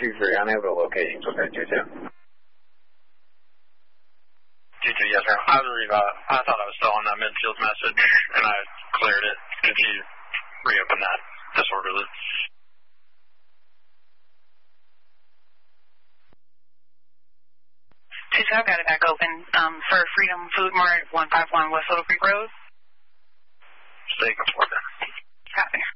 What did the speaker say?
223, unable to locate you. Okay, 22. 22, yes, sir. I thought I was still on that midfield message, and I cleared it. Could you reopen that disorderly? 22, I've got it back open for Freedom Food Mart, 151 West Little Creek Road. Stay conformed. Copy.